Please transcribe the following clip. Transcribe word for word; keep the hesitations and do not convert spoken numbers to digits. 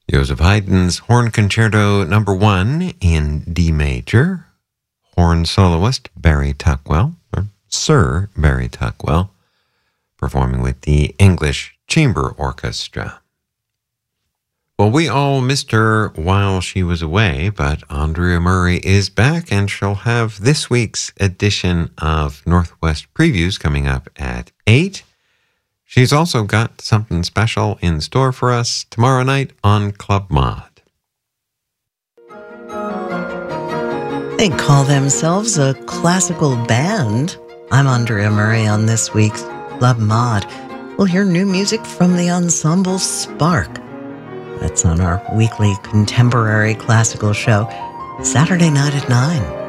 Joseph Haydn's Horn Concerto Number One in D major. Horn soloist Barry Tuckwell, or Sir Barry Tuckwell, performing with the English Chamber Orchestra. Well, we all missed her while she was away, but Andrea Murray is back, and she'll have this week's edition of Northwest Previews coming up at eight. She's also got something special in store for us tomorrow night on Club Mod. They call themselves a classical band. I'm Andrea Murray on this week's Club Mod. We'll hear new music from the ensemble Spark. That's on our weekly contemporary classical show, Saturday night at nine.